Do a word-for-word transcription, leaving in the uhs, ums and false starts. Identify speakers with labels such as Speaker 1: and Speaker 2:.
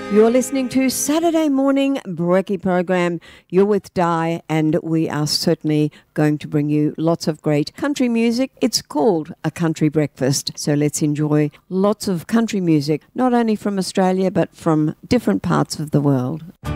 Speaker 1: You're listening to Saturday Morning Brekkie Program. You're with Di, and we are certainly going to bring you lots of great country music. It's called A Country Breakfast, so let's enjoy lots of country music, not only from Australia, but from different parts of the world.